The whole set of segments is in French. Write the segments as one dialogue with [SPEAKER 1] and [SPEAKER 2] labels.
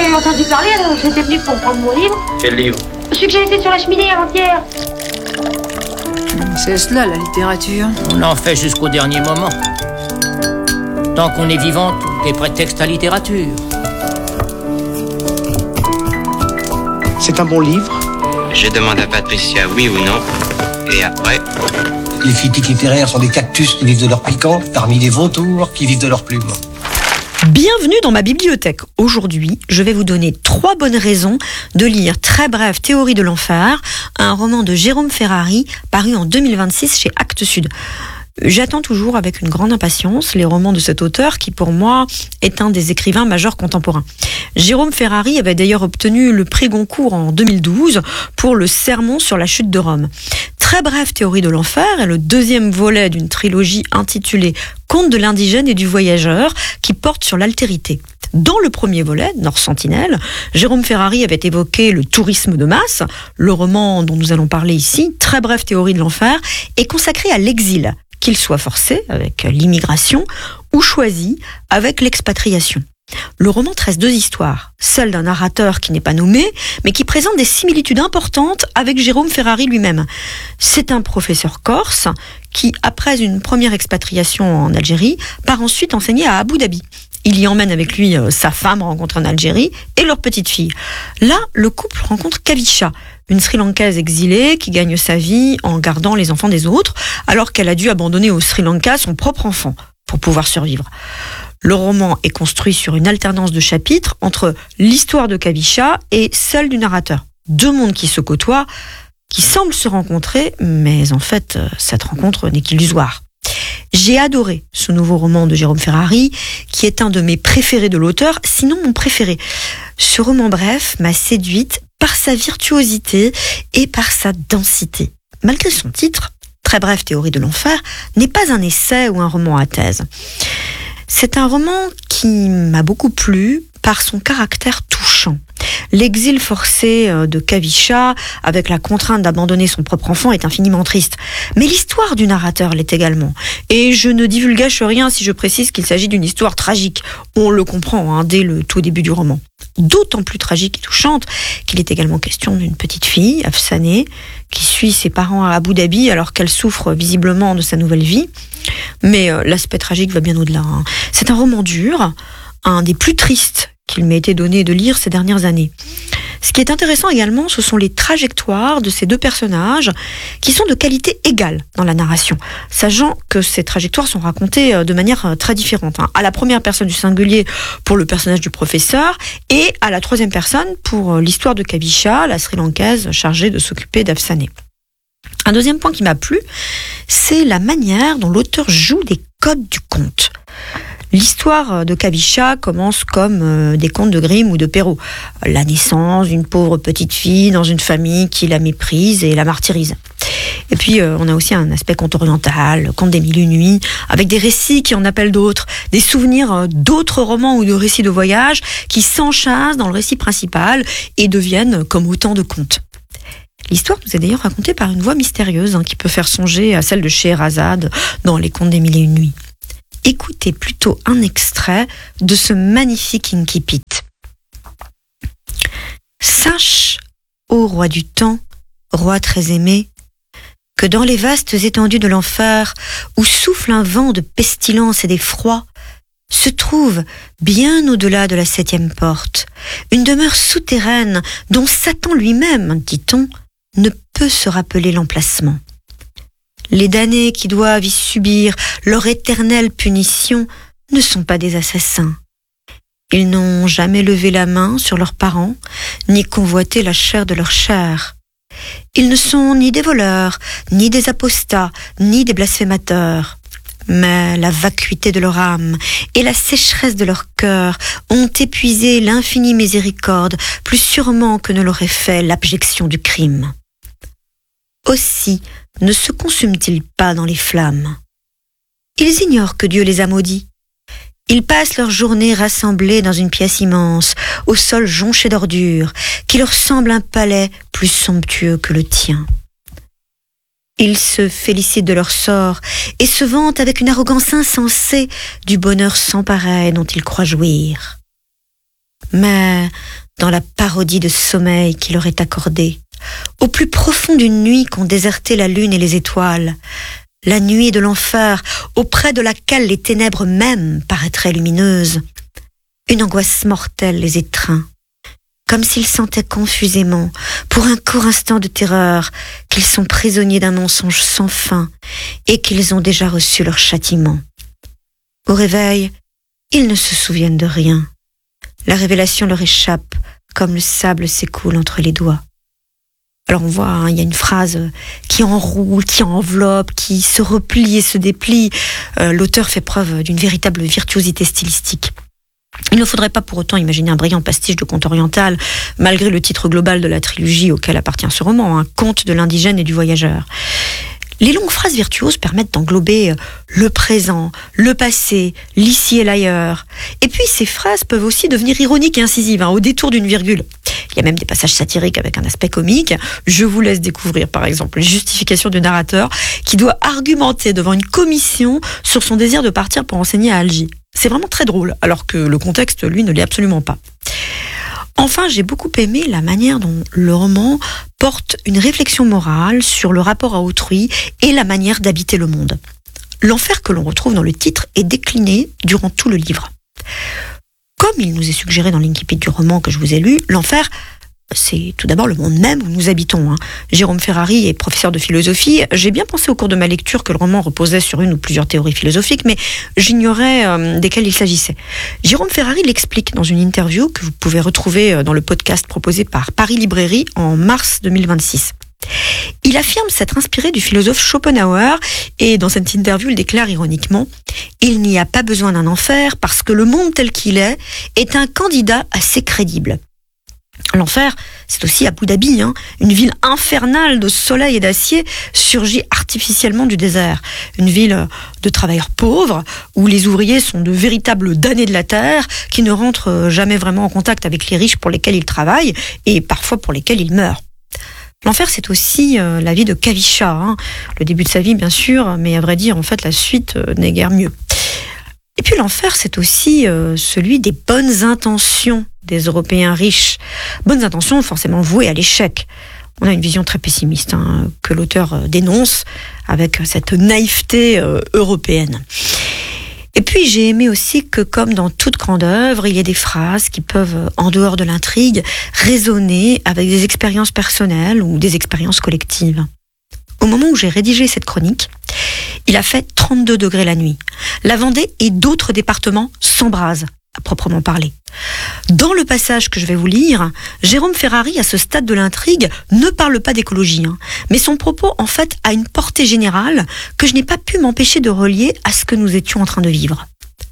[SPEAKER 1] avez entendu parler, alors j'étais venu pour prendre mon livre.
[SPEAKER 2] Quel livre?
[SPEAKER 1] Celui que j'ai laissé sur la cheminée avant-hier.
[SPEAKER 3] C'est cela, la littérature.
[SPEAKER 4] On en fait jusqu'au dernier moment. Tant qu'on est vivant, tout est prétexte à littérature.
[SPEAKER 5] C'est un bon livre.
[SPEAKER 6] Je demande à Patricia oui ou non, et après...
[SPEAKER 7] Les critiques littéraires sont des cactus qui vivent de leur piquant, parmi les vautours qui vivent de leurs plumes.
[SPEAKER 8] Bienvenue dans ma bibliothèque. Aujourd'hui, je vais vous donner 3 bonnes raisons de lire Très brève théorie de l'enfer, un roman de Jérôme Ferrari paru en 2026 chez Actes Sud. J'attends toujours avec une grande impatience les romans de cet auteur qui, pour moi, est un des écrivains majeurs contemporains. Jérôme Ferrari avait d'ailleurs obtenu le prix Goncourt en 2012 pour le Sermon sur la chute de Rome. Très brève théorie de l'enfer est le 2e volet d'une trilogie intitulée Contes de l'indigène et du voyageur qui porte sur l'altérité. Dans le premier volet, Nord Sentinelle, Jérôme Ferrari avait évoqué le tourisme de masse. Le roman dont nous allons parler ici, Très brève théorie de l'enfer, est consacré à l'exil, qu'il soit forcé avec l'immigration ou choisi avec l'expatriation. Le roman tresse 2 histoires, celle d'un narrateur qui n'est pas nommé, mais qui présente des similitudes importantes avec Jérôme Ferrari lui-même. C'est un professeur corse qui, après une première expatriation en Algérie, part ensuite enseigner à Abu Dhabi. Il y emmène avec lui sa femme rencontrée en Algérie et leur petite fille. Là, le couple rencontre Kavisha, une Sri Lankaise exilée qui gagne sa vie en gardant les enfants des autres, alors qu'elle a dû abandonner au Sri Lanka son propre enfant pour pouvoir survivre. Le roman est construit sur une alternance de chapitres entre l'histoire de Kavisha et celle du narrateur. 2 mondes qui se côtoient, qui semblent se rencontrer, mais en fait, cette rencontre n'est qu'illusoire. J'ai adoré ce nouveau roman de Jérôme Ferrari, qui est un de mes préférés de l'auteur, sinon mon préféré. Ce roman bref m'a séduite par sa virtuosité et par sa densité. Malgré son titre, Très brève théorie de l'enfer, n'est pas un essai ou un roman à thèse. C'est un roman qui m'a beaucoup plu par son caractère touchant. L'exil forcé de Kavisha, avec la contrainte d'abandonner son propre enfant, est infiniment triste. Mais l'histoire du narrateur l'est également. Et je ne divulgâche rien si je précise qu'il s'agit d'une histoire tragique. On le comprend dès le tout début du roman. D'autant plus tragique et touchante qu'il est également question d'une petite fille, Afsaneh, qui suit ses parents à Abu Dhabi alors qu'elle souffre visiblement de sa nouvelle vie. Mais l'aspect tragique va bien au-delà. C'est un roman dur, un des plus tristes qu'il m'ait été donné de lire ces dernières années. Ce qui est intéressant également, ce sont les trajectoires de ces 2 personnages qui sont de qualité égale dans la narration, sachant que ces trajectoires sont racontées de manière très différente. À la première personne du singulier pour le personnage du professeur et à la 3e personne pour l'histoire de Kavisha, la Sri Lankaise chargée de s'occuper d'Afsaneh. Un 2e point qui m'a plu, c'est la manière dont l'auteur joue des codes du conte. L'histoire de Kavisha commence comme des contes de Grimm ou de Perrault. La naissance d'une pauvre petite fille dans une famille qui la méprise et la martyrise. Et puis on a aussi un aspect conte oriental, conte des 1001 nuits, avec des récits qui en appellent d'autres, des souvenirs d'autres romans ou de récits de voyage qui s'enchâssent dans le récit principal et deviennent comme autant de contes. L'histoire nous est d'ailleurs racontée par une voix mystérieuse qui peut faire songer à celle de Scheherazade dans les contes des 1001 nuits. Écoutez plutôt un extrait de ce magnifique incipit. Sache, ô roi du temps, roi très aimé, que dans les vastes étendues de l'enfer, où souffle un vent de pestilence et d'effroi, se trouve, bien au-delà de la 7e porte, une demeure souterraine dont Satan lui-même, dit-on, ne peut se rappeler l'emplacement. Les damnés qui doivent y subir leur éternelle punition ne sont pas des assassins. Ils n'ont jamais levé la main sur leurs parents, ni convoité la chair de leur chair. Ils ne sont ni des voleurs, ni des apostats, ni des blasphémateurs. Mais la vacuité de leur âme et la sécheresse de leur cœur ont épuisé l'infinie miséricorde plus sûrement que ne l'aurait fait l'abjection du crime. Aussi ne se consument-ils pas dans les flammes. Ils ignorent que Dieu les a maudits. Ils passent leur journée rassemblés dans une pièce immense, au sol jonché d'ordures, qui leur semble un palais plus somptueux que le tien. Ils se félicitent de leur sort et se vantent avec une arrogance insensée du bonheur sans pareil dont ils croient jouir. mais dans la parodie de sommeil qui leur est accordée, au plus profond d'une nuit qu'ont déserté la lune et les étoiles, la nuit de l'enfer, auprès de laquelle les ténèbres mêmes paraîtraient lumineuses, une angoisse mortelle les étreint, comme s'ils sentaient confusément, pour un court instant de terreur, qu'ils sont prisonniers d'un mensonge sans fin et qu'ils ont déjà reçu leur châtiment. Au réveil, ils ne se souviennent de rien. La révélation leur échappe, comme le sable s'écoule entre les doigts. Alors on voit, il y a une phrase qui enroule, qui enveloppe, qui se replie et se déplie. L'auteur fait preuve d'une véritable virtuosité stylistique. Il ne faudrait pas pour autant imaginer un brillant pastiche de conte oriental, malgré le titre global de la trilogie auquel appartient ce roman, un conte de l'indigène et du voyageur. Les longues phrases virtuoses permettent d'englober le présent, le passé, l'ici et l'ailleurs. Et puis ces phrases peuvent aussi devenir ironiques et incisives, au détour d'une virgule. Il y a même des passages satiriques avec un aspect comique. Je vous laisse découvrir par exemple les justifications du narrateur qui doit argumenter devant une commission sur son désir de partir pour enseigner à Alger. C'est vraiment très drôle, alors que le contexte, lui, ne l'est absolument pas. Enfin, j'ai beaucoup aimé la manière dont le roman porte une réflexion morale sur le rapport à autrui et la manière d'habiter le monde. L'enfer que l'on retrouve dans le titre est décliné durant tout le livre. Comme il nous est suggéré dans l'incipit du roman que je vous ai lu, l'enfer, c'est tout d'abord le monde même où nous habitons. Jérôme Ferrari est professeur de philosophie. J'ai bien pensé au cours de ma lecture que le roman reposait sur une ou plusieurs théories philosophiques, mais j'ignorais desquelles il s'agissait. Jérôme Ferrari l'explique dans une interview que vous pouvez retrouver dans le podcast proposé par Paris Librairie en mars 2026. Il affirme s'être inspiré du philosophe Schopenhauer et dans cette interview, il déclare ironiquement « Il n'y a pas besoin d'un enfer parce que le monde tel qu'il est un candidat assez crédible ». L'enfer, c'est aussi Abu Dhabi, une ville infernale de soleil et d'acier surgit artificiellement du désert. Une ville de travailleurs pauvres, où les ouvriers sont de véritables damnés de la terre, qui ne rentrent jamais vraiment en contact avec les riches pour lesquels ils travaillent, et parfois pour lesquels ils meurent. L'enfer, c'est aussi la vie de Kavisha, le début de sa vie bien sûr, mais à vrai dire, en fait, la suite n'est guère mieux. Et puis l'enfer, c'est aussi celui des bonnes intentions des Européens riches. Bonnes intentions forcément vouées à l'échec. On a une vision très pessimiste que l'auteur dénonce avec cette naïveté européenne. Et puis j'ai aimé aussi que, comme dans toute grande œuvre, il y a des phrases qui peuvent, en dehors de l'intrigue, résonner avec des expériences personnelles ou des expériences collectives. Au moment où j'ai rédigé cette chronique, il a fait 32 degrés la nuit. La Vendée et d'autres départements s'embrasent, à proprement parler. Dans le passage que je vais vous lire, Jérôme Ferrari, à ce stade de l'intrigue, ne parle pas d'écologie, mais son propos, en fait, a une portée générale que je n'ai pas pu m'empêcher de relier à ce que nous étions en train de vivre.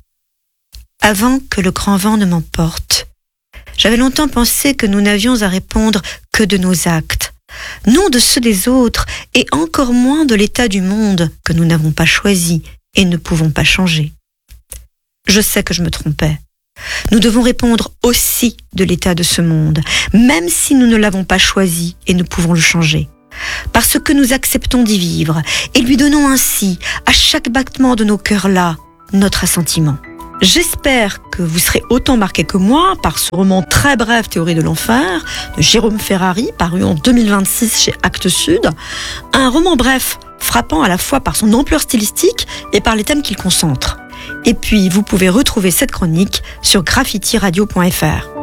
[SPEAKER 8] Avant que le grand vent ne m'emporte, j'avais longtemps pensé que nous n'avions à répondre que de nos actes, non de ceux des autres, et encore moins de l'état du monde que nous n'avons pas choisi et ne pouvons pas changer. Je sais que je me trompais. Nous devons répondre aussi de l'état de ce monde, même si nous ne l'avons pas choisi et ne pouvons le changer. Parce que nous acceptons d'y vivre et lui donnons ainsi, à chaque battement de nos cœurs là, notre assentiment. J'espère que vous serez autant marqués que moi par ce roman très bref, Théorie de l'enfer, de Jérôme Ferrari, paru en 2026 chez Actes Sud. Un roman bref, frappant à la fois par son ampleur stylistique et par les thèmes qu'il concentre. Et puis, vous pouvez retrouver cette chronique sur graffitiradio.fr.